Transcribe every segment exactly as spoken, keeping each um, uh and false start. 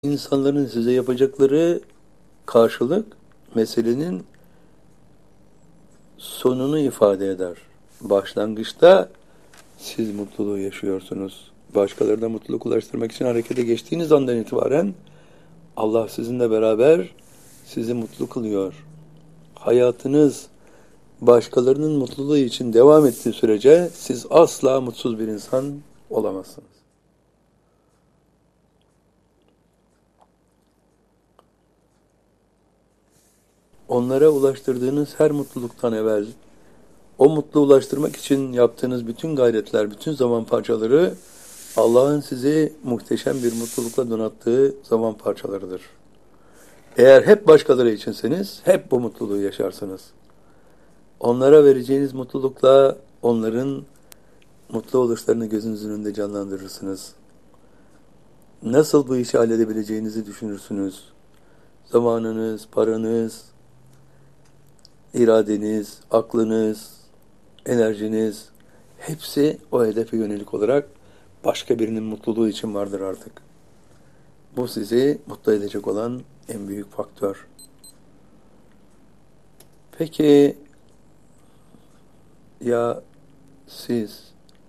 İnsanların size yapacakları karşılık meselenin sonunu ifade eder. Başlangıçta siz mutluluğu yaşıyorsunuz. Başkalarına mutluluk ulaştırmak için harekete geçtiğiniz andan itibaren Allah sizinle beraber sizi mutlu kılıyor. Hayatınız başkalarının mutluluğu için devam ettiği sürece siz asla mutsuz bir insan olamazsınız. Onlara ulaştırdığınız her mutluluktan evvel o mutluluğu ulaştırmak için yaptığınız bütün gayretler, bütün zaman parçaları Allah'ın sizi muhteşem bir mutlulukla donattığı zaman parçalarıdır. Eğer hep başkaları içinseniz hep bu mutluluğu yaşarsınız. Onlara vereceğiniz mutlulukla onların mutlu oluşlarını gözünüzün önünde canlandırırsınız. Nasıl bu işi halledebileceğinizi düşünürsünüz. Zamanınız, paranız, iradeniz, aklınız, enerjiniz hepsi o hedefe yönelik olarak başka birinin mutluluğu için vardır artık. Bu sizi mutlu edecek olan en büyük faktör. Peki ya siz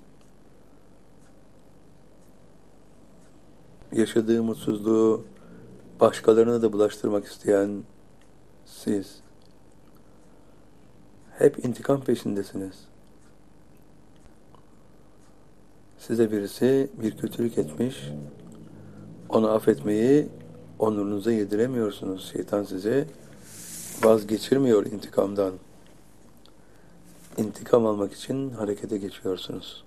yaşadığı mutsuzluğu başkalarına da bulaştırmak isteyen siz hep intikam peşindesiniz. Size birisi bir kötülük etmiş, onu affetmeyi onurunuza yediremiyorsunuz. Şeytan sizi vazgeçirmiyor intikamdan. İntikam almak için harekete geçiyorsunuz.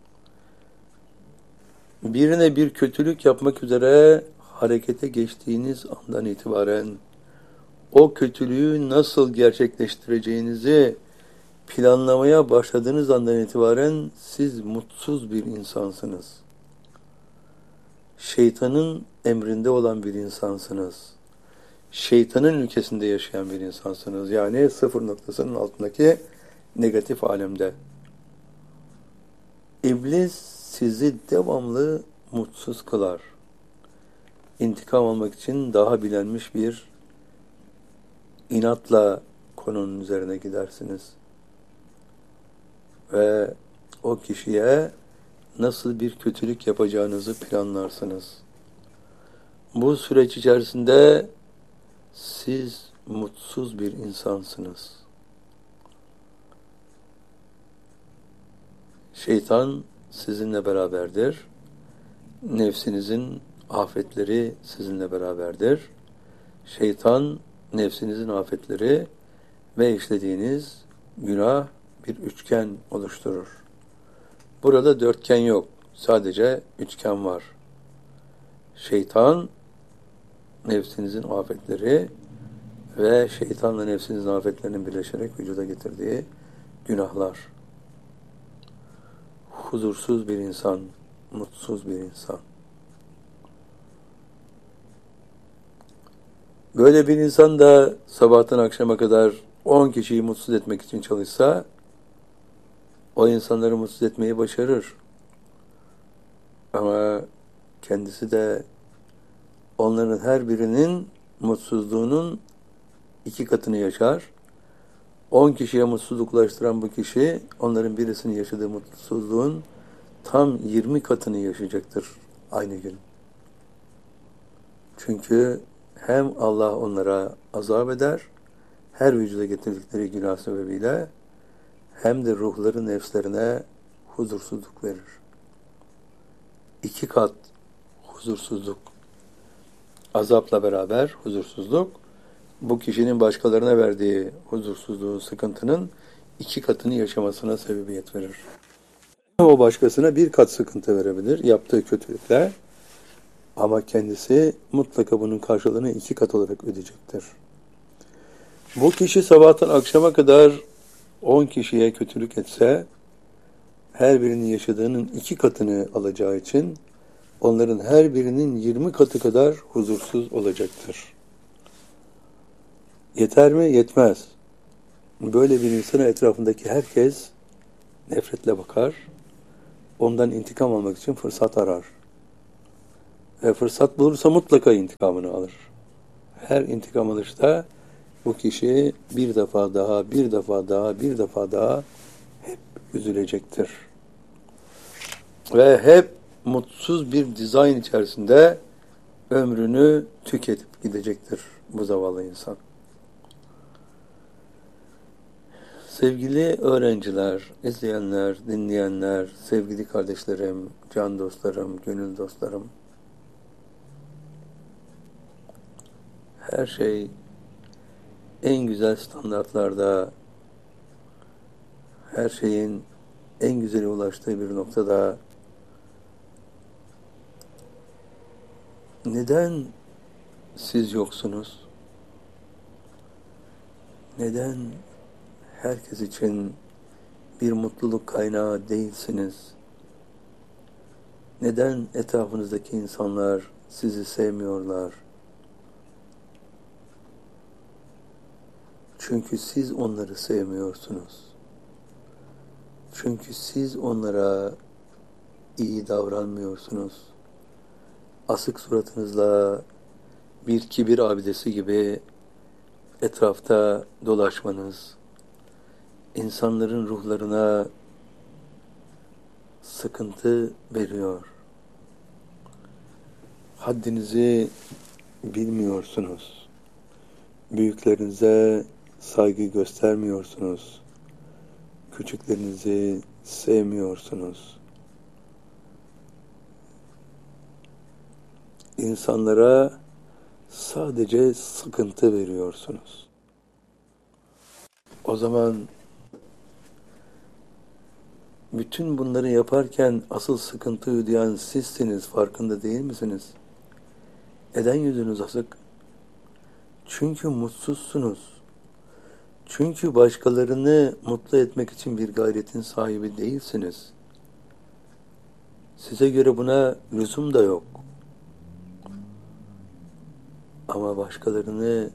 Birine bir kötülük yapmak üzere harekete geçtiğiniz andan itibaren o kötülüğü nasıl gerçekleştireceğinizi planlamaya başladığınız andan itibaren siz mutsuz bir insansınız. Şeytanın emrinde olan bir insansınız. Şeytanın ülkesinde yaşayan bir insansınız. Yani sıfır noktasının altındaki negatif alemde. İblis sizi devamlı mutsuz kılar. İntikam almak için daha bilenmiş bir inatla konunun üzerine gidersiniz. Ve o kişiye nasıl bir kötülük yapacağınızı planlarsınız. Bu süreç içerisinde siz mutsuz bir insansınız. Şeytan sizinle beraberdir. Nefsinizin afetleri sizinle beraberdir. Şeytan, nefsinizin afetleri ve işlediğiniz günah bir üçgen oluşturur. Burada dörtgen yok. Sadece üçgen var. Şeytan, nefsinizin afetleri ve şeytanla nefsinizin afetlerinin birleşerek vücuda getirdiği günahlar. Huzursuz bir insan, mutsuz bir insan. Böyle bir insan da sabahtan akşama kadar on kişiyi mutsuz etmek için çalışsa, o insanları mutsuz etmeyi başarır. Ama kendisi de onların her birinin mutsuzluğunun iki katını yaşar. On kişiye mutsuzluk ulaştıran bu kişi, onların birisinin yaşadığı mutsuzluğun tam yirmi katını yaşayacaktır aynı gün. Çünkü hem Allah onlara azap eder, her vücuda getirdikleri günah sebebiyle, hem de ruhları nefslerine huzursuzluk verir. İki kat huzursuzluk, azapla beraber huzursuzluk, bu kişinin başkalarına verdiği huzursuzluğun, sıkıntının iki katını yaşamasına sebebiyet verir. O başkasına bir kat sıkıntı verebilir yaptığı kötülükle, ama kendisi mutlaka bunun karşılığını iki kat olarak ödeyecektir. Bu kişi sabahtan akşama kadar on kişiye kötülük etse, her birinin yaşadığının iki katını alacağı için, onların her birinin yirmi katı kadar huzursuz olacaktır. Yeter mi? Yetmez. Böyle bir insana etrafındaki herkes nefretle bakar, ondan intikam almak için fırsat arar. Ve fırsat bulursa mutlaka intikamını alır. Her intikam alışta bu kişi bir defa daha, bir defa daha, bir defa daha hep üzülecektir. Ve hep mutsuz bir dizayn içerisinde ömrünü tüketip gidecektir bu zavallı insan. Sevgili öğrenciler, izleyenler, dinleyenler, sevgili kardeşlerim, can dostlarım, gönül dostlarım, her şey en güzel standartlarda, her şeyin en güzeli ulaştığı bir noktada neden siz yoksunuz? Neden herkes için bir mutluluk kaynağı değilsiniz? Neden etrafınızdaki insanlar sizi sevmiyorlar? Çünkü siz onları sevmiyorsunuz. Çünkü siz onlara iyi davranmıyorsunuz. Asık suratınızla bir kibir abidesi gibi etrafta dolaşmanız, insanların ruhlarına sıkıntı veriyor. Haddinizi bilmiyorsunuz. Büyüklerinize saygı göstermiyorsunuz. Küçüklerinizi sevmiyorsunuz. İnsanlara sadece sıkıntı veriyorsunuz. O zaman bütün bunları yaparken asıl sıkıntı ödeyen sizsiniz, farkında değil misiniz? Neden yüzünüz asık? Çünkü mutsuzsunuz. Çünkü başkalarını mutlu etmek için bir gayretin sahibi değilsiniz. Size göre buna lüzum da yok. Ama başkalarını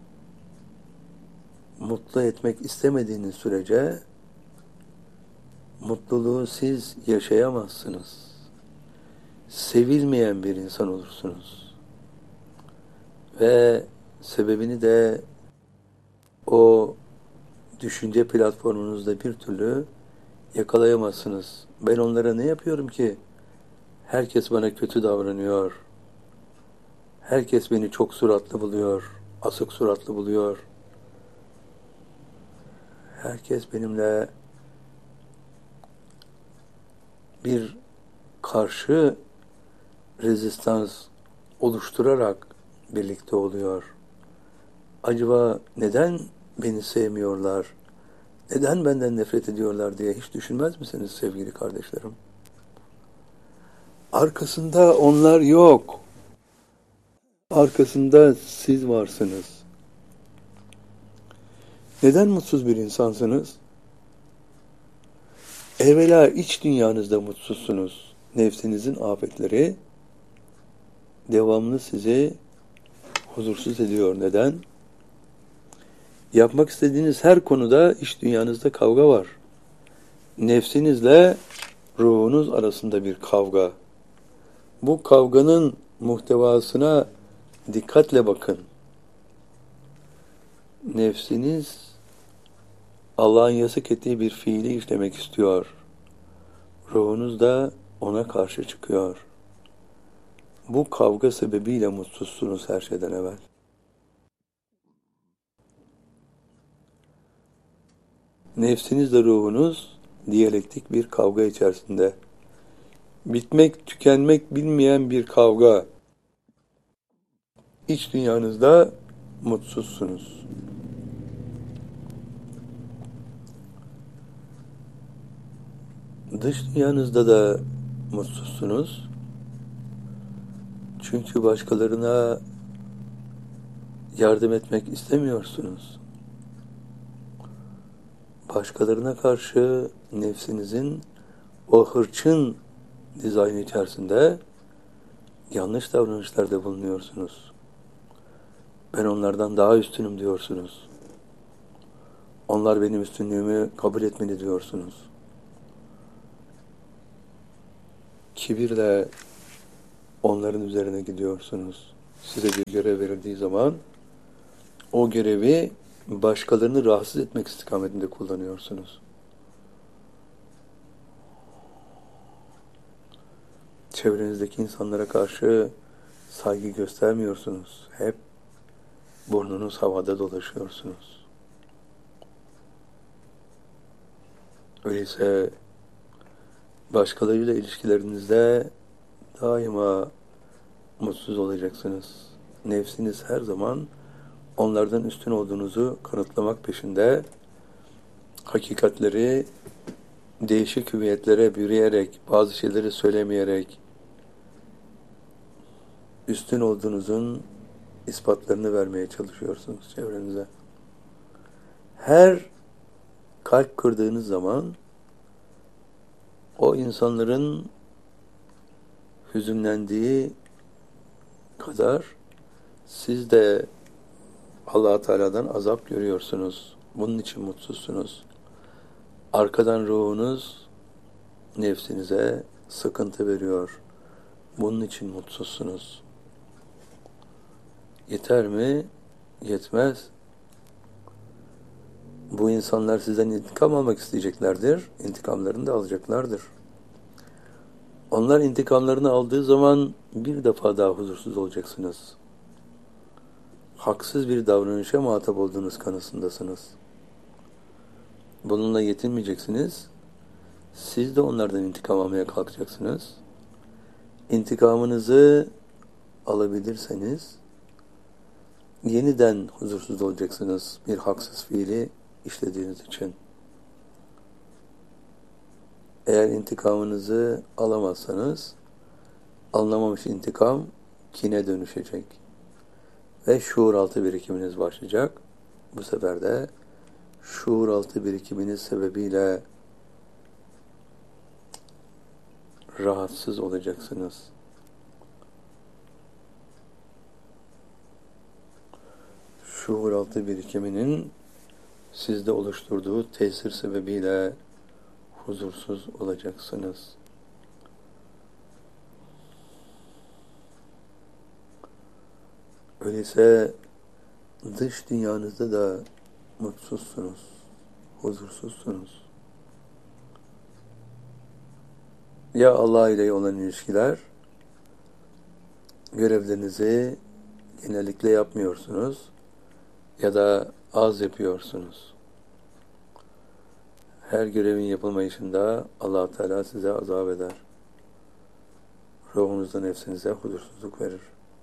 mutlu etmek istemediğiniz sürece mutluluğu siz yaşayamazsınız. Sevilmeyen bir insan olursunuz. Ve sebebini de o düşünce platformunuzda bir türlü yakalayamazsınız. Ben onlara ne yapıyorum ki? Herkes bana kötü davranıyor. Herkes beni çok suratlı buluyor, asık suratlı buluyor. Herkes benimle bir karşı rezistans oluşturarak birlikte oluyor. Acaba neden beni sevmiyorlar? Neden benden nefret ediyorlar diye hiç düşünmez misiniz sevgili kardeşlerim? Arkasında onlar yok. Arkasında siz varsınız. Neden mutsuz bir insansınız? Evvela iç dünyanızda mutsuzsunuz. Nefsinizin afetleri devamlı sizi huzursuz ediyor. Neden? Yapmak istediğiniz her konuda iç dünyanızda kavga var. Nefsinizle ruhunuz arasında bir kavga. Bu kavganın muhtevasına dikkatle bakın. Nefsiniz Allah'ın yasak ettiği bir fiili işlemek istiyor. Ruhunuz da ona karşı çıkıyor. Bu kavga sebebiyle mutsuzsunuz her şeyden evvel. Nefsinizle ruhunuz diyalektik bir kavga içerisinde. Bitmek, tükenmek bilmeyen bir kavga. İç dünyanızda mutsuzsunuz. Dış dünyanızda da mutsuzsunuz. Çünkü başkalarına yardım etmek istemiyorsunuz. Başkalarına karşı nefsinizin o hırçın dizayn içerisinde yanlış davranışlarda bulunuyorsunuz. Ben onlardan daha üstünüm diyorsunuz. Onlar benim üstünlüğümü kabul etmeli diyorsunuz. Kibirle onların üzerine gidiyorsunuz. Size bir görev verildiği zaman o görevi başkalarını rahatsız etmek istikametinde kullanıyorsunuz. Çevrenizdeki insanlara karşı saygı göstermiyorsunuz. Hep burnunuz havada dolaşıyorsunuz. Öyleyse başkalarıyla ilişkilerinizde daima mutsuz olacaksınız. Nefsiniz her zaman onlardan üstün olduğunuzu kanıtlamak peşinde, hakikatleri değişik hüviyetlere bürüyerek, bazı şeyleri söylemeyerek, üstün olduğunuzun ispatlarını vermeye çalışıyorsunuz çevrenize. Her kalp kırdığınız zaman o insanların hüzünlendiği kadar siz de Allah-u Teala'dan azap görüyorsunuz. Bunun için mutsuzsunuz. Arkadan ruhunuz nefsinize sıkıntı veriyor. Bunun için mutsuzsunuz. Yeter mi? Yetmez. Bu insanlar sizden intikam almak isteyeceklerdir. İntikamlarını da alacaklardır. Onlar intikamlarını aldığı zaman bir defa daha huzursuz olacaksınız. Haksız bir davranışa muhatap olduğunuz kanısındasınız. Bununla yetinmeyeceksiniz. Siz de onlardan intikam almaya kalkacaksınız. İntikamınızı alabilirseniz yeniden huzursuz olacaksınız bir haksız fiili işlediğiniz için. Eğer intikamınızı alamazsanız alınamamış intikam kine dönüşecek. Ve şuuraltı birikiminiz başlayacak. Bu sefer de şuuraltı birikiminiz sebebiyle rahatsız olacaksınız. Şuuraltı birikiminin sizde oluşturduğu tesir sebebiyle huzursuz olacaksınız. Öyleyse dış dünyanızda da mutsuzsunuz, huzursuzsunuz. Ya Allah ile olan ilişkiler, görevlerinizi genellikle yapmıyorsunuz ya da az yapıyorsunuz. Her görevin yapılmayışında Allah Teala size azap eder. Ruhunuzda, nefsinize huzursuzluk verir.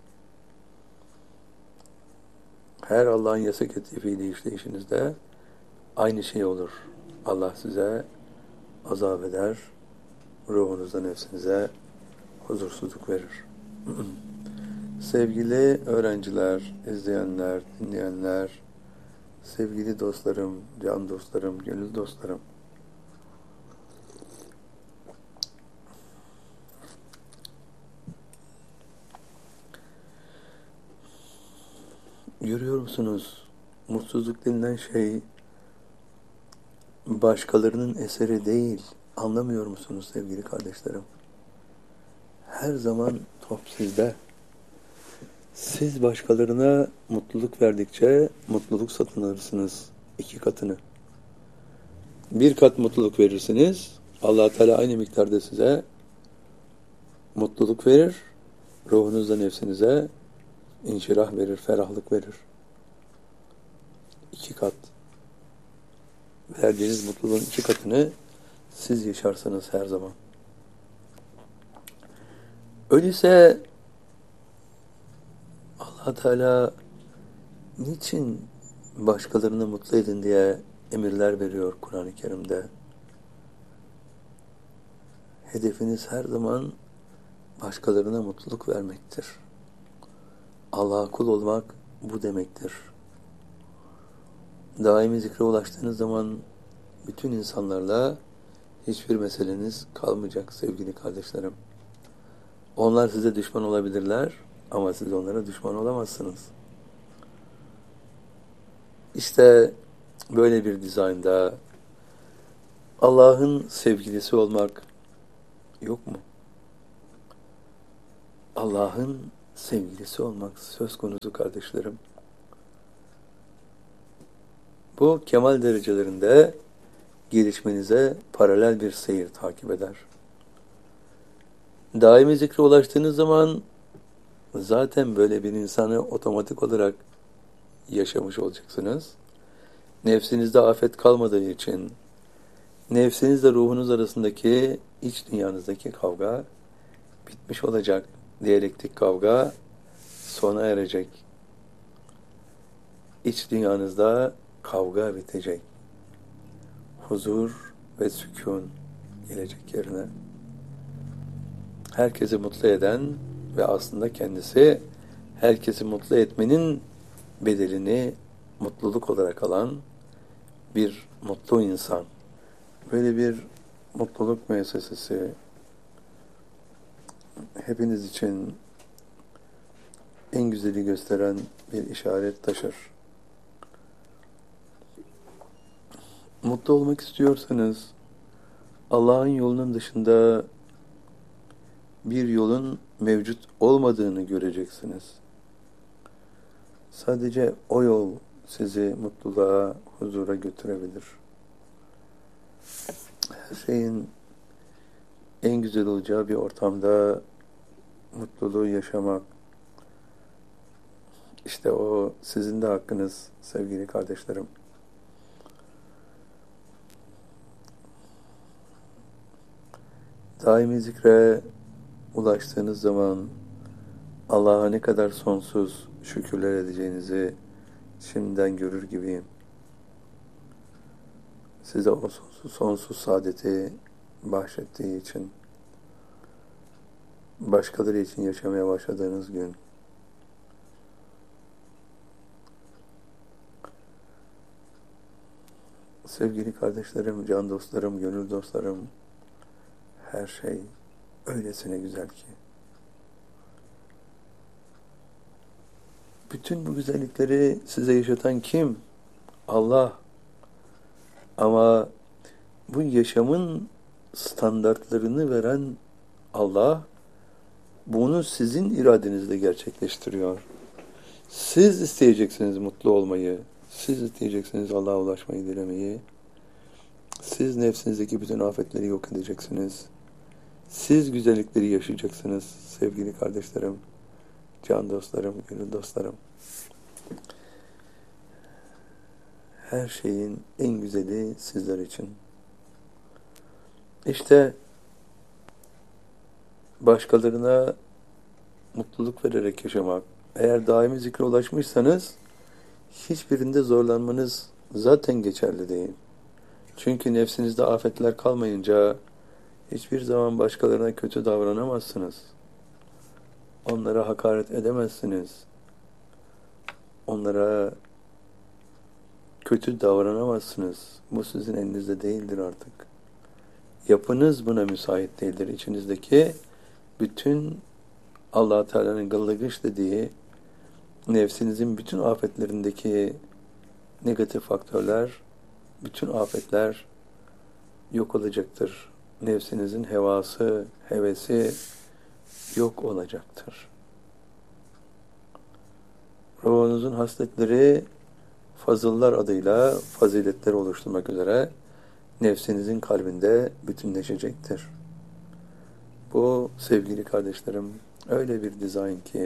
Her Allah'ın yasak ettiği fiili işleyişinizde aynı şey olur. Allah size azap eder. Ruhunuzda, nefsinize huzursuzluk verir. Sevgili öğrenciler, izleyenler, dinleyenler, sevgili dostlarım, can dostlarım, gönül dostlarım. Görüyor musunuz? Mutsuzluk denilen şey başkalarının eseri değil. Anlamıyor musunuz sevgili kardeşlerim? Her zaman top sizde. Siz başkalarına mutluluk verdikçe mutluluk satın alırsınız. İki katını. Bir kat mutluluk verirsiniz. Allah Teala aynı miktarda size mutluluk verir. Ruhunuzla nefsinize inşirah verir, ferahlık verir. İki kat. Verdiğiniz mutluluğun iki katını siz yaşarsınız her zaman. Öyleyse Allah Teala niçin başkalarını mutlu edin diye emirler veriyor Kur'an-ı Kerim'de? Hedefiniz her zaman başkalarına mutluluk vermektir. Allah'a kul olmak bu demektir. Daimi zikre ulaştığınız zaman bütün insanlarla hiçbir meseleniz kalmayacak sevgili kardeşlerim. Onlar size düşman olabilirler ama siz onlara düşman olamazsınız. İşte böyle bir dizaynda Allah'ın sevgilisi olmak yok mu? Allah'ın sevgilisi olmak söz konusu kardeşlerim. Bu kemal derecelerinde gelişmenize paralel bir seyir takip eder. Daimi zikre ulaştığınız zaman zaten böyle bir insanı otomatik olarak yaşamış olacaksınız. Nefsinizde afet kalmadığı için, nefsinizle ruhunuz arasındaki iç dünyanızdaki kavga bitmiş olacak. Diyalektik kavga sona erecek. İç dünyanızda kavga bitecek. Huzur ve sükun gelecek yerine. Herkesi mutlu eden ve aslında kendisi herkesi mutlu etmenin bedelini mutluluk olarak alan bir mutlu insan. Böyle bir mutluluk müessesesi hepiniz için en güzeli gösteren bir işaret taşır. Mutlu olmak istiyorsanız Allah'ın yolunun dışında bir yolun mevcut olmadığını göreceksiniz. Sadece o yol sizi mutluluğa, huzura götürebilir. Her şeyin en güzel olacağı bir ortamda mutluluğu yaşamak, işte o sizin de hakkınız sevgili kardeşlerim. Daimi zikre ulaştığınız zaman Allah'a ne kadar sonsuz şükürler edeceğinizi şimdiden görür gibiyim. Size o sonsuz, sonsuz saadeti bahşettiği için, başkaları için yaşamaya başladığınız gün, sevgili kardeşlerim, can dostlarım, gönül dostlarım, her şey öylesine güzel ki. Bütün bu güzellikleri size yaşatan kim? Allah. Ama bu yaşamın standartlarını veren Allah, bunu sizin iradenizle gerçekleştiriyor. Siz isteyeceksiniz mutlu olmayı, siz isteyeceksiniz Allah'a ulaşmayı, dilemeyi. Siz nefsinizdeki bütün afetleri yok edeceksiniz. Siz güzellikleri yaşayacaksınız sevgili kardeşlerim, can dostlarım, gönül dostlarım. Her şeyin en güzeli sizler için. İşte başkalarına mutluluk vererek yaşamak. Eğer daimi zikre ulaşmışsanız hiçbirinde zorlanmanız zaten geçerli değil. Çünkü nefsinizde afetler kalmayınca hiçbir zaman başkalarına kötü davranamazsınız. Onlara hakaret edemezsiniz. Onlara kötü davranamazsınız. Bu sizin elinizde değildir artık. Yapınız buna müsait değildir. İçinizdeki bütün Allah-u Teala'nın gıllıgış dediği nefsinizin bütün afetlerindeki negatif faktörler, bütün afetler yok olacaktır. Nefsinizin hevası, hevesi yok olacaktır. Ruhunuzun hasletleri fazıllar adıyla faziletleri oluşturmak üzere nefsinizin kalbinde bütünleşecektir. Bu sevgili kardeşlerim öyle bir dizayn ki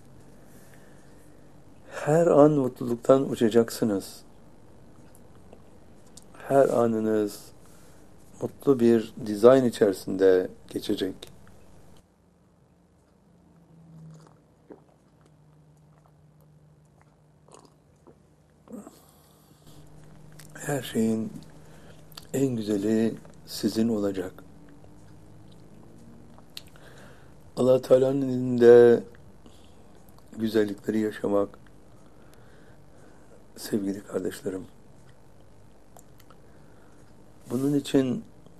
her an mutluluktan uçacaksınız. Her anınız mutlu bir dizayn içerisinde geçecek. Her şeyin en güzeli sizin olacak. Allah Teala'nın elinde güzellikleri yaşamak, sevgili kardeşlerim. Bunun için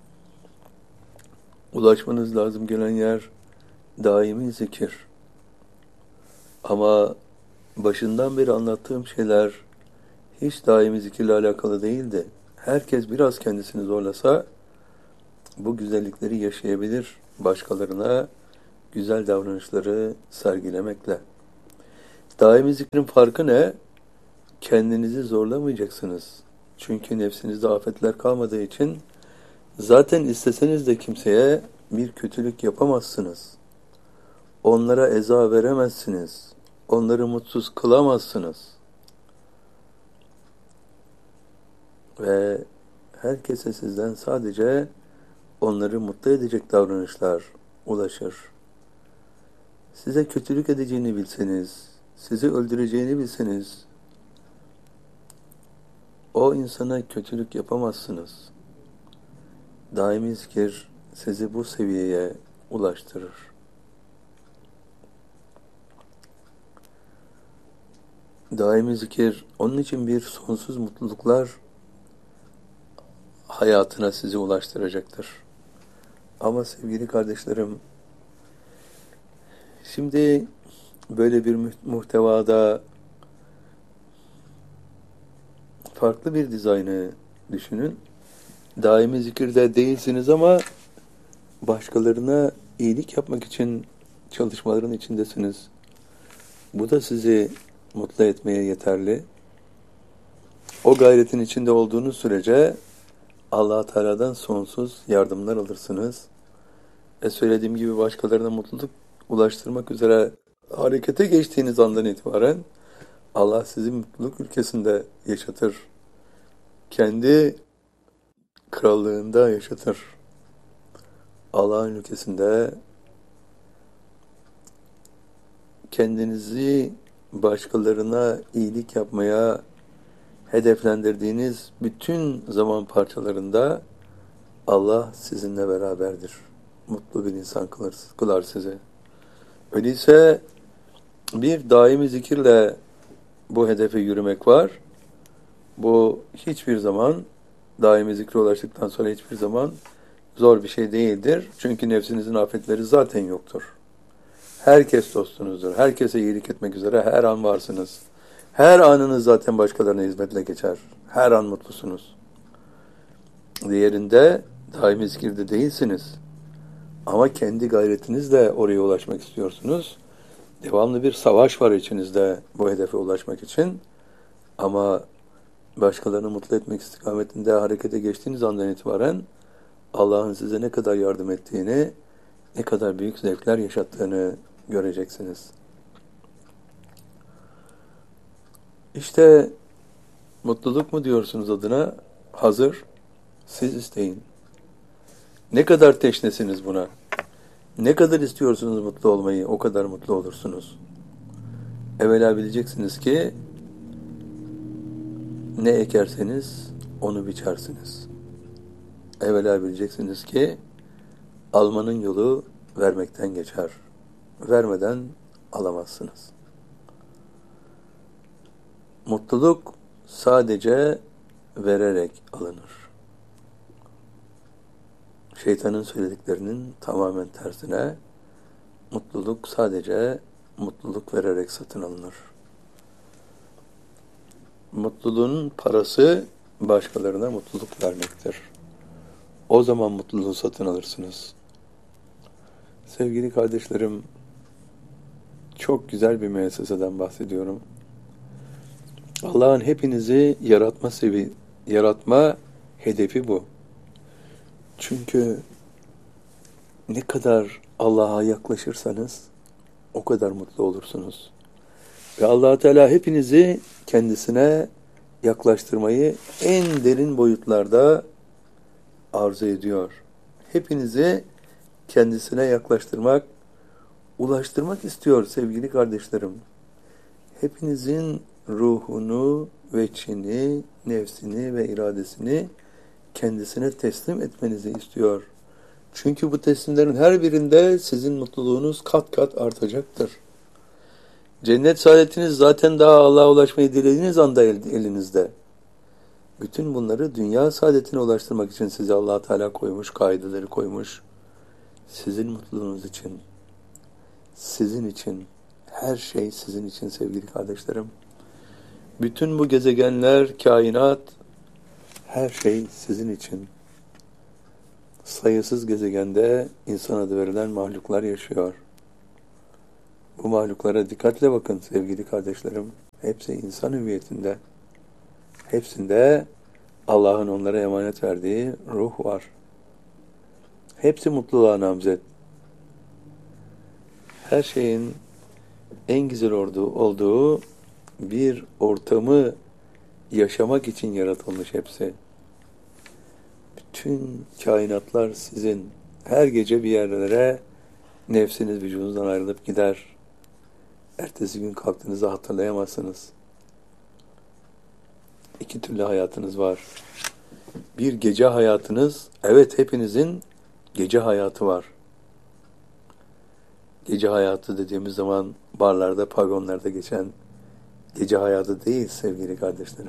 ulaşmanız lazım gelen yer daimi zikir. Ama başından beri anlattığım şeyler hiç daimi zikirle alakalı değildi. Herkes biraz kendisini zorlasa bu güzellikleri yaşayabilir, başkalarına güzel davranışları sergilemekle. Daimi zikrin farkı ne? Kendinizi zorlamayacaksınız. Çünkü nefsinizde afetler kalmadığı için zaten isteseniz de kimseye bir kötülük yapamazsınız. Onlara eza veremezsiniz. Onları mutsuz kılamazsınız. Ve herkese sizden sadece onları mutlu edecek davranışlar ulaşır. Size kötülük edeceğini bilseniz, sizi öldüreceğini bilseniz, o insana kötülük yapamazsınız. Daimi zikir sizi bu seviyeye ulaştırır. Daimi zikir onun için bir sonsuz mutluluklar hayatına sizi ulaştıracaktır. Ama sevgili kardeşlerim, şimdi böyle bir muhtevada farklı bir dizaynı düşünün. Daimi zikirde değilsiniz ama başkalarına iyilik yapmak için çalışmaların içindesiniz. Bu da sizi mutlu etmeye yeterli. O gayretin içinde olduğunuz sürece Allah-u Teala'dan sonsuz yardımlar alırsınız. E söylediğim gibi başkalarına mutluluk ulaştırmak üzere harekete geçtiğiniz andan itibaren Allah sizi mutluluk ülkesinde yaşatır. Kendi krallığında yaşatır. Allah'ın ülkesinde kendinizi başkalarına iyilik yapmaya hedeflendirdiğiniz bütün zaman parçalarında Allah sizinle beraberdir. Mutlu bir insan kılar, kılar sizi. Öyleyse bir daimi zikirle bu hedefe yürümek var. Bu hiçbir zaman, daimi zikre ulaştıktan sonra hiçbir zaman zor bir şey değildir. Çünkü nefsinizin afetleri zaten yoktur. Herkes dostunuzdur. Herkese iyilik etmek üzere her an varsınız. Her anınız zaten başkalarına hizmetle geçer. Her an mutlusunuz. Diğerinde daimi zikirde değilsiniz. Ama kendi gayretinizle oraya ulaşmak istiyorsunuz. Devamlı bir savaş var içinizde bu hedefe ulaşmak için. Ama başkalarını mutlu etmek istikametinde harekete geçtiğiniz andan itibaren Allah'ın size ne kadar yardım ettiğini, ne kadar büyük zevkler yaşattığını göreceksiniz. İşte mutluluk mu diyorsunuz adına? Hazır. Siz isteyin. Ne kadar teşnesiniz buna? Ne kadar istiyorsunuz mutlu olmayı? O kadar mutlu olursunuz. Evvela bileceksiniz ki ne ekerseniz onu biçersiniz. Evvela bileceksiniz ki almanın yolu vermekten geçer. Vermeden alamazsınız. Mutluluk sadece vererek alınır. Şeytanın söylediklerinin tamamen tersine mutluluk sadece mutluluk vererek satın alınır. Mutluluğun parası başkalarına mutluluk vermektir. O zaman mutluluğu satın alırsınız. Sevgili kardeşlerim, çok güzel bir müesseseden bahsediyorum. Allah'ın hepinizi yaratma sevi, yaratma hedefi bu. Çünkü ne kadar Allah'a yaklaşırsanız o kadar mutlu olursunuz. Ve Allah Teala hepinizi kendisine yaklaştırmayı en derin boyutlarda arzu ediyor. Hepinizi kendisine yaklaştırmak, ulaştırmak istiyor sevgili kardeşlerim. Hepinizin ruhunu, veçini, nefsini ve iradesini kendisine teslim etmenizi istiyor. Çünkü bu teslimlerin her birinde sizin mutluluğunuz kat kat artacaktır. Cennet saadetiniz zaten daha Allah'a ulaşmayı dilediğiniz anda elinizde. Bütün bunları dünya saadetine ulaştırmak için size Allah Teala koymuş, kaideleri koymuş. Sizin mutluluğunuz için, sizin için, her şey sizin için sevgili kardeşlerim. Bütün bu gezegenler, kainat, her şey sizin için. Sayısız gezegende insan adı verilen mahluklar yaşıyor. Bu mahluklara dikkatle bakın sevgili kardeşlerim. Hepsi insan hüviyetinde. Hepsinde Allah'ın onlara emanet verdiği ruh var. Hepsi mutluluğa namzet. Her şeyin en güzel olduğu, olduğu bir ortamı yaşamak için yaratılmış hepsi. Bütün kainatlar sizin. Her gece bir yerlere nefsiniz vücudunuzdan ayrılıp gider. Ertesi gün kalktığınızda hatırlayamazsınız. İki türlü hayatınız var. Bir gece hayatınız, evet hepinizin gece hayatı var. Gece hayatı dediğimiz zaman barlarda, pavyonlarda geçen gece hayatı değil sevgili kardeşlerim.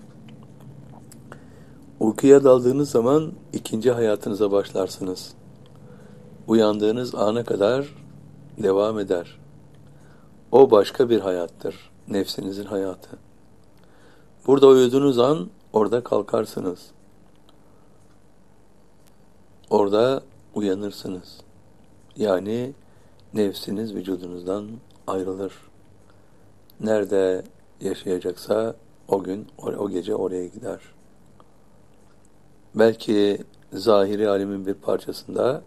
Uykuya daldığınız zaman ikinci hayatınıza başlarsınız. Uyandığınız ana kadar devam eder. O başka bir hayattır. Nefsinizin hayatı. Burada uyuduğunuz an orada kalkarsınız. Orada uyanırsınız. Yani nefsiniz vücudunuzdan ayrılır. Nerede yaşayacaksa o gün, o gece oraya gider. Belki zahiri alemin bir parçasında,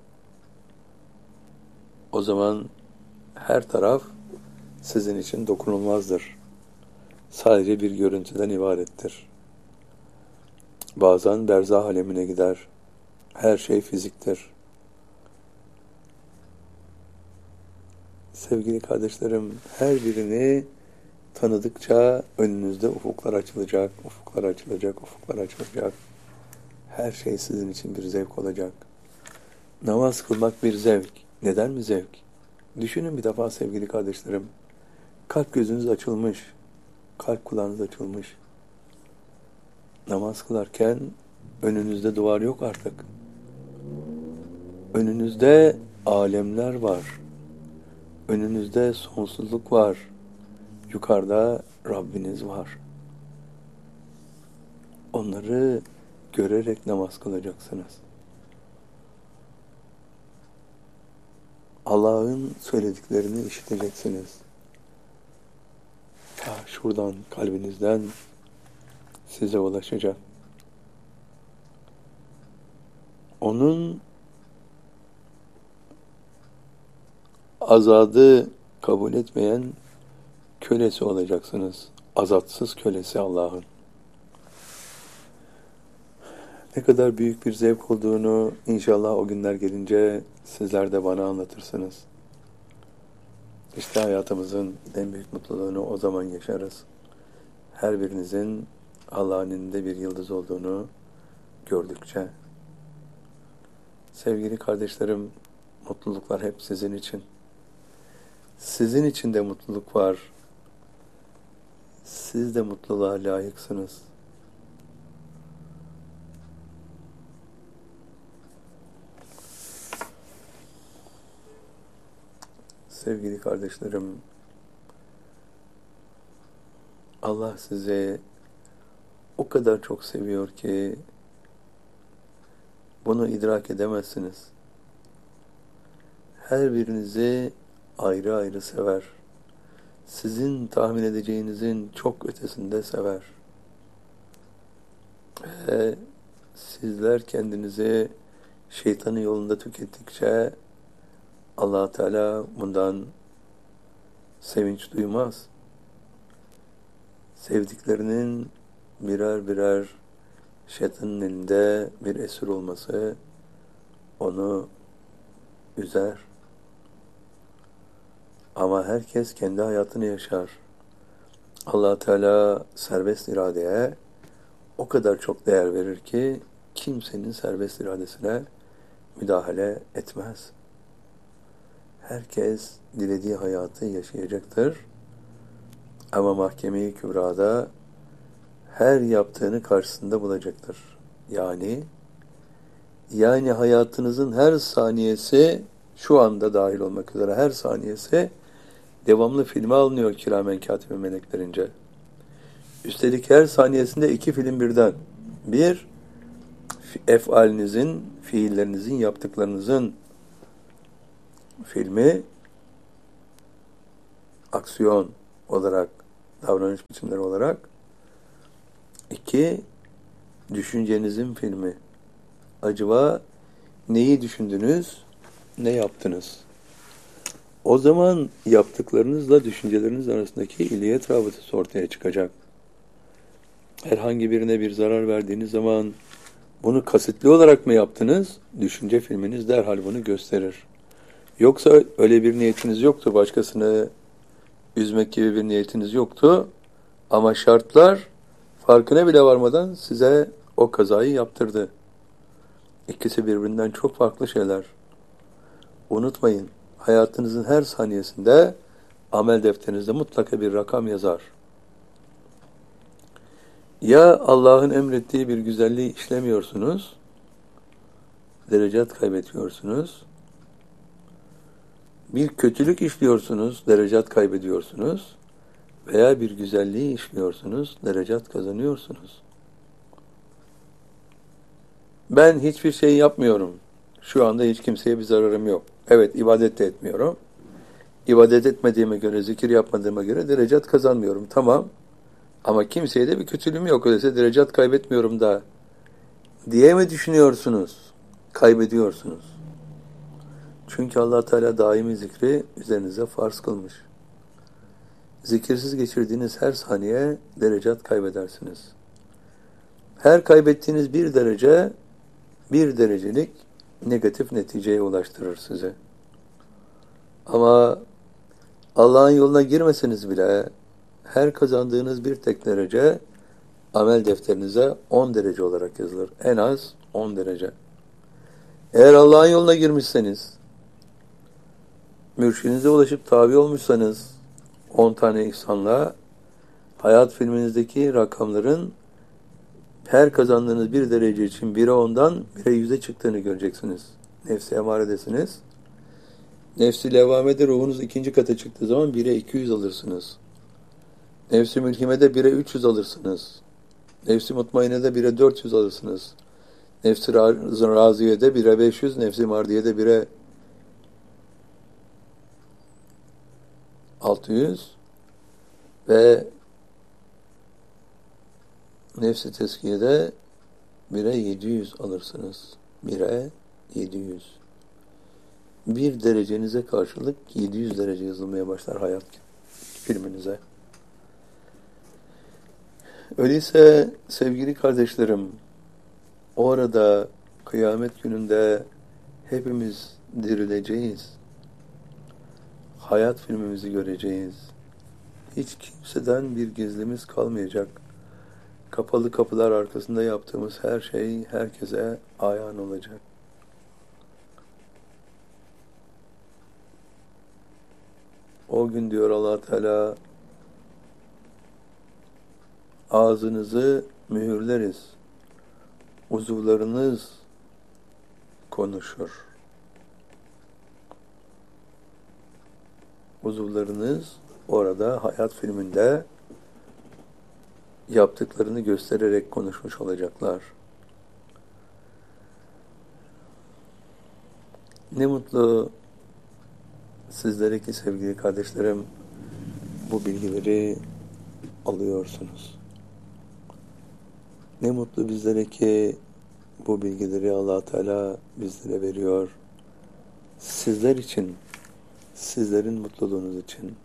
o zaman her taraf sizin için dokunulmazdır. Sadece bir görüntüden ibarettir. Bazen berzah alemine gider. Her şey fiziktir. Sevgili kardeşlerim, her birini tanıdıkça önünüzde ufuklar açılacak, ufuklar açılacak, ufuklar açılacak. Her şey sizin için bir zevk olacak. Namaz kılmak bir zevk. Neden mi zevk? Düşünün bir defa sevgili kardeşlerim. Kalp gözünüz açılmış, kalp kulağınız açılmış. Namaz kılarken önünüzde duvar yok artık. Önünüzde alemler var. Önünüzde sonsuzluk var. Yukarıda Rabbiniz var. Onları görerek namaz kılacaksınız. Allah'ın söylediklerini işiteceksiniz. Ta şuradan, kalbinizden size ulaşacak. Onun azadı kabul etmeyen kölesi olacaksınız. Azatsız kölesi Allah'ın. Ne kadar büyük bir zevk olduğunu inşallah o günler gelince sizler de bana anlatırsınız. İşte hayatımızın en büyük mutluluğunu o zaman yaşarız. Her birinizin Allah'ın elinde bir yıldız olduğunu gördükçe. Sevgili kardeşlerim, mutluluklar hep sizin için. Sizin için de mutluluk var. Siz de mutluluğa layıksınız. Sevgili kardeşlerim, Allah sizi o kadar çok seviyor ki bunu idrak edemezsiniz. Her birinizi ayrı ayrı sever. Sizin tahmin edeceğinizin çok ötesinde sever. Ve sizler kendinizi şeytanın yolunda tükettikçe Allah Teala bundan sevinç duymaz. Sevdiklerinin birer birer şeytanın elinde bir esir olması onu üzer. Ama herkes kendi hayatını yaşar. Allah Teala serbest iradeye o kadar çok değer verir ki kimsenin serbest iradesine müdahale etmez. Herkes dilediği hayatı yaşayacaktır. Ama mahkeme-i kübrada her yaptığını karşısında bulacaktır. Yani yani hayatınızın her saniyesi, şu anda dahil olmak üzere her saniyesi devamlı filme alınıyor kiramen katibe meleklerince. Üstelik her saniyesinde iki film birden. Bir, efalinizin, fiillerinizin, yaptıklarınızın filmi. aksiyon olarak, davranış biçimleri olarak. İki, düşüncenizin filmi. Acaba neyi düşündünüz, ne yaptınız? O zaman yaptıklarınızla düşünceleriniz arasındaki iliyet rabıtası ortaya çıkacak. Herhangi birine bir zarar verdiğiniz zaman bunu kasıtlı olarak mı yaptınız? Düşünce filminiz derhal bunu gösterir. Yoksa öyle bir niyetiniz yoktu, başkasını üzmek gibi bir niyetiniz yoktu. Ama şartlar farkına bile varmadan size o kazayı yaptırdı. İkisi birbirinden çok farklı şeyler. Unutmayın, hayatınızın her saniyesinde amel defterinizde mutlaka bir rakam yazar. Ya Allah'ın emrettiği bir güzelliği işlemiyorsunuz, derecat kaybediyorsunuz. Bir kötülük işliyorsunuz, derecat kaybediyorsunuz. Veya bir güzelliği işliyorsunuz, derecat kazanıyorsunuz. Ben hiçbir şey yapmıyorum. Şu anda hiç kimseye bir zararım yok. Evet, ibadet de etmiyorum. İbadet etmediğime göre, zikir yapmadığıma göre derecat kazanmıyorum. Tamam. Ama kimseye de bir kötülüğüm yok. Öyleyse derecat kaybetmiyorum da diye mi düşünüyorsunuz? Kaybediyorsunuz. Çünkü Allah Teala daimi zikri üzerinize farz kılmış. Zikirsiz geçirdiğiniz her saniye derecat kaybedersiniz. Her kaybettiğiniz bir derece, bir derecelik negatif neticeye ulaştırır sizi. Ama Allah'ın yoluna girmeseniz bile her kazandığınız bir tek derece amel defterinize on derece olarak yazılır. En az on derece. Eğer Allah'ın yoluna girmişseniz, mürşidinize ulaşıp tabi olmuşsanız on tane ihsanla hayat filminizdeki rakamların her kazandığınız bir derece için bire ondan bire yüze çıktığını göreceksiniz. Nefsi emaredesiniz. Nefsi levvamede ruhunuz ikinci kata çıktığı zaman bire iki yüz alırsınız. Nefsi mülhimede bire üç yüz alırsınız. Nefsi mutmainede bire dört yüz alırsınız. Nefsi raziyede bire beş yüz, nefsi mardiyede bire altı yüz ve nefsi teskiyede bire yedi yüz alırsınız. bire yedi yüz. Bir derecenize karşılık yedi yüz derece yazılmaya başlar hayat filminize. Öyleyse sevgili kardeşlerim, o arada kıyamet gününde hepimiz dirileceğiz. Hayat filmimizi göreceğiz. Hiç kimseden bir gizlimiz kalmayacak. Kapalı kapılar arkasında yaptığımız her şey herkese ayan olacak. O gün diyor Allah Teala, ağzınızı mühürleriz, uzuvlarınız konuşur. Uzuvlarınız orada hayat filminde yaptıklarını göstererek konuşmuş olacaklar. Ne mutlu sizlere ki sevgili kardeşlerim, bu bilgileri alıyorsunuz. Ne mutlu bizlere ki bu bilgileri Allah Teala bizlere veriyor. Sizler için, sizlerin mutluluğunuz için.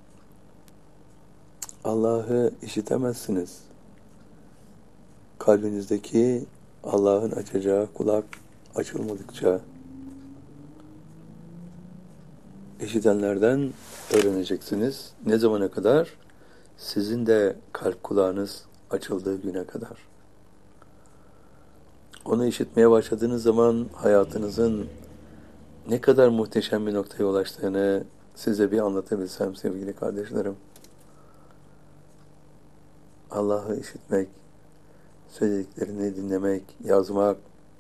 Allah'ı işitemezsiniz. Kalbinizdeki Allah'ın açacağı kulak açılmadıkça işitenlerden öğreneceksiniz. Ne zamana kadar? Sizin de kalp kulağınız açıldığı güne kadar. Onu işitmeye başladığınız zaman hayatınızın ne kadar muhteşem bir noktaya ulaştığını size bir anlatabilsem sevgili kardeşlerim. Allah'ı işitmek, söylediklerini dinlemek, yazmak,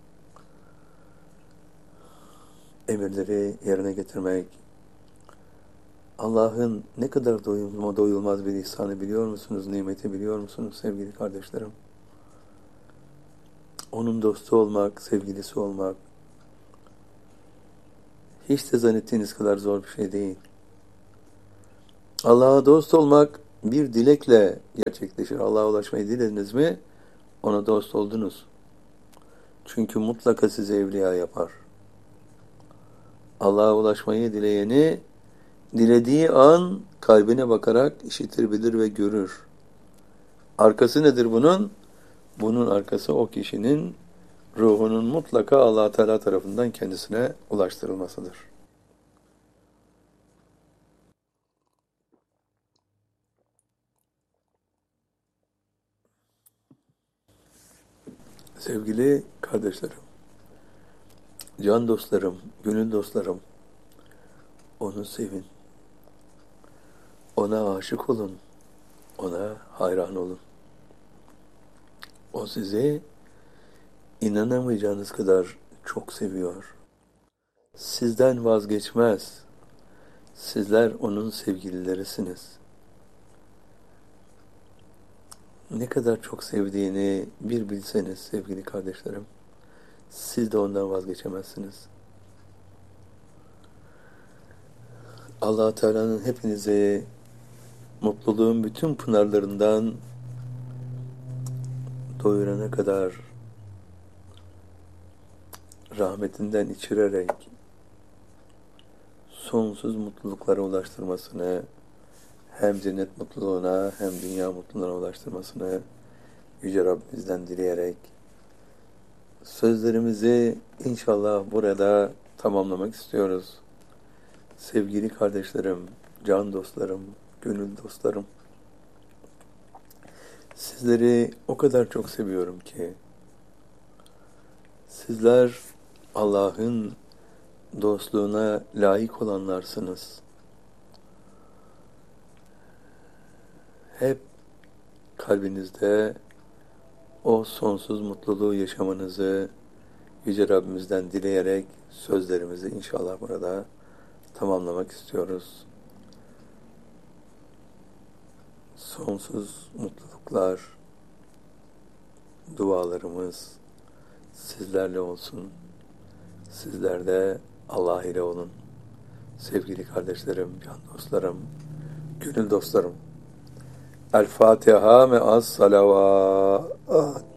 emirleri yerine getirmek, Allah'ın ne kadar doyulma, doyulmaz bir ihsanı biliyor musunuz, nimeti biliyor musunuz sevgili kardeşlerim? Onun dostu olmak, sevgilisi olmak, hiç de zannettiğiniz kadar zor bir şey değil. Allah'a dost olmak bir dilekle gerçekleşir. Allah'a ulaşmayı dilediniz mi, ona dost oldunuz. Çünkü mutlaka sizi evliya yapar. Allah'a ulaşmayı dileyeni, dilediği an kalbine bakarak işitir, bilir ve görür. Arkası nedir bunun? Bunun arkası o kişinin ruhunun mutlaka Allah Teala tarafından kendisine ulaştırılmasıdır. Sevgili kardeşlerim, can dostlarım, gönül dostlarım, onu sevin. Ona aşık olun. Ona hayran olun. O sizi inanamayacağınız kadar çok seviyor. Sizden vazgeçmez. Sizler onun sevgililerisiniz. Ne kadar çok sevdiğini bir bilseniz sevgili kardeşlerim, siz de ondan vazgeçemezsiniz. Allah Teala'nın hepinizi mutluluğun bütün pınarlarından doyurana kadar rahmetinden içirerek sonsuz mutluluklara ulaştırmasını, hem cennet mutluluğuna hem dünya mutluluğuna ulaştırmasını Yüce Rabbimizden dileyerek sözlerimizi inşallah burada tamamlamak istiyoruz. Sevgili kardeşlerim, can dostlarım, gönül dostlarım, sizleri o kadar çok seviyorum ki, sizler Allah'ın dostluğuna layık olanlarsınız. Hep kalbinizde o sonsuz mutluluğu yaşamanızı Yüce Rabbimizden dileyerek sözlerimizi inşallah burada tamamlamak istiyoruz. Sonsuz mutluluklar, dualarımız sizlerle olsun. Sizler de Allah ile olun. Sevgili kardeşlerim, can dostlarım, gönül dostlarım. El Fatiha me'as salavat.